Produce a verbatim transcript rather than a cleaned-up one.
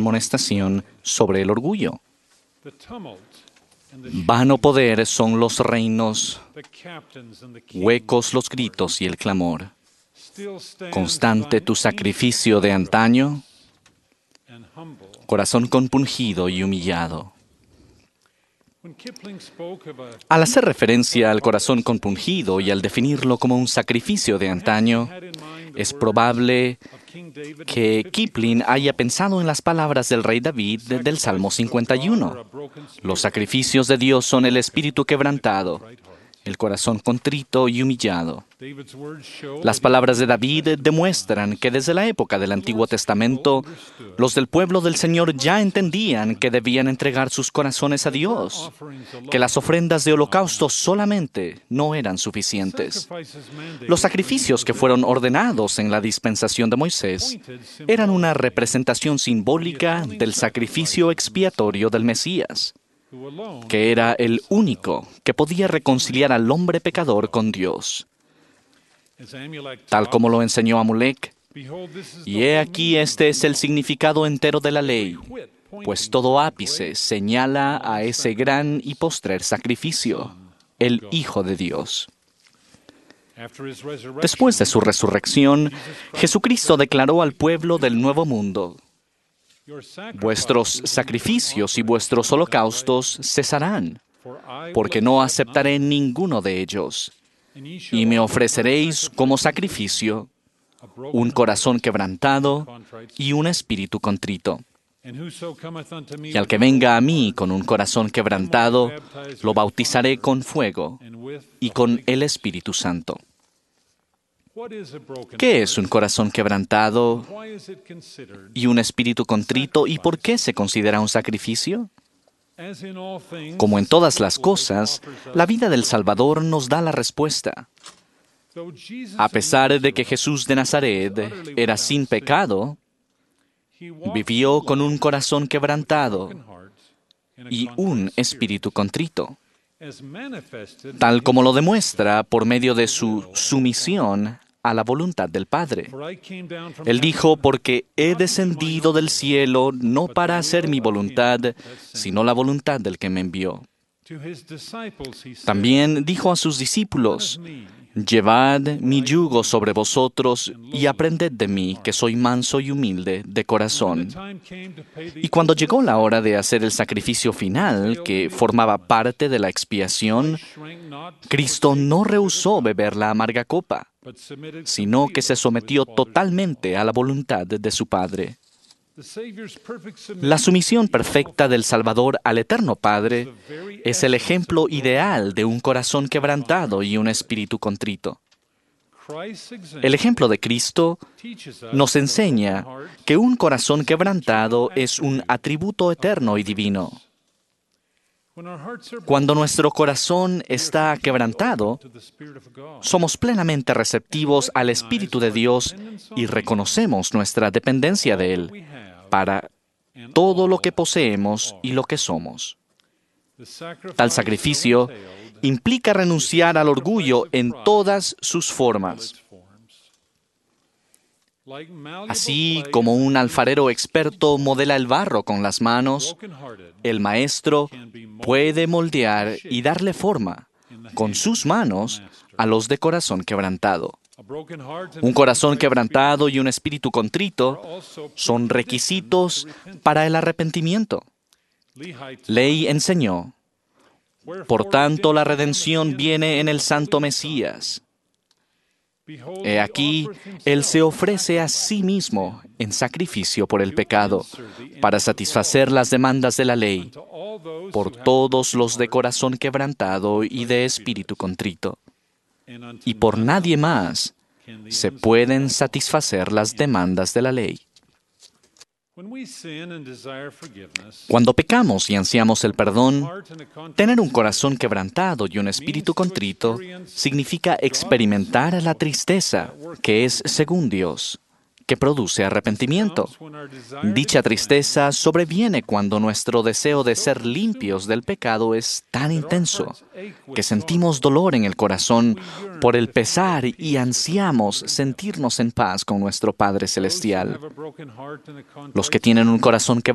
admonestación sobre el orgullo. Vano poder son los reinos, huecos los gritos y el clamor. Constante tu sacrificio de antaño, corazón compungido y humillado. Al hacer referencia al corazón compungido y al definirlo como un sacrificio de antaño, es probable que Kipling haya pensado en las palabras del rey David del Salmo cincuenta y uno. Los sacrificios de Dios son el espíritu quebrantado, el corazón contrito y humillado. Las palabras de David demuestran que desde la época del Antiguo Testamento, los del pueblo del Señor ya entendían que debían entregar sus corazones a Dios, que las ofrendas de holocausto solamente no eran suficientes. Los sacrificios que fueron ordenados en la dispensación de Moisés eran una representación simbólica del sacrificio expiatorio del Mesías, que era el único que podía reconciliar al hombre pecador con Dios. Tal como lo enseñó Amulek, y he aquí este es el significado entero de la ley, pues todo ápice señala a ese gran y postrer sacrificio, el Hijo de Dios. Después de su resurrección, Jesucristo declaró al pueblo del Nuevo Mundo: vuestros sacrificios y vuestros holocaustos cesarán, porque no aceptaré ninguno de ellos, y me ofreceréis como sacrificio un corazón quebrantado y un espíritu contrito. Y al que venga a mí con un corazón quebrantado, lo bautizaré con fuego y con el Espíritu Santo. ¿Qué es un corazón quebrantado y un espíritu contrito y por qué se considera un sacrificio? Como en todas las cosas, la vida del Salvador nos da la respuesta. A pesar de que Jesús de Nazaret era sin pecado, vivió con un corazón quebrantado y un espíritu contrito, tal como lo demuestra por medio de su sumisión a la voluntad del Padre. Él dijo: porque he descendido del cielo no para hacer mi voluntad, sino la voluntad del que me envió. También dijo a sus discípulos: llevad mi yugo sobre vosotros y aprended de mí, que soy manso y humilde de corazón. Y cuando llegó la hora de hacer el sacrificio final, que formaba parte de la expiación, Cristo no rehusó beber la amarga copa, sino que se sometió totalmente a la voluntad de su Padre. La sumisión perfecta del Salvador al Eterno Padre es el ejemplo ideal de un corazón quebrantado y un espíritu contrito. El ejemplo de Cristo nos enseña que un corazón quebrantado es un atributo eterno y divino. Cuando nuestro corazón está quebrantado, somos plenamente receptivos al Espíritu de Dios y reconocemos nuestra dependencia de Él para todo lo que poseemos y lo que somos. Tal sacrificio implica renunciar al orgullo en todas sus formas. Así como un alfarero experto modela el barro con las manos, el maestro puede moldear y darle forma con sus manos a los de corazón quebrantado. Un corazón quebrantado y un espíritu contrito son requisitos para el arrepentimiento. Ley enseñó: por tanto, la redención viene en el Santo Mesías. He aquí, Él se ofrece a sí mismo en sacrificio por el pecado, para satisfacer las demandas de la ley, por todos los de corazón quebrantado y de espíritu contrito. Y por nadie más se pueden satisfacer las demandas de la ley. Cuando pecamos y ansiamos el perdón, tener un corazón quebrantado y un espíritu contrito significa experimentar la tristeza, que es según Dios, que produce arrepentimiento. Dicha tristeza sobreviene cuando nuestro deseo de ser limpios del pecado es tan intenso que sentimos dolor en el corazón por el pesar y ansiamos sentirnos en paz con nuestro Padre Celestial. Los que tienen un corazón quebrantado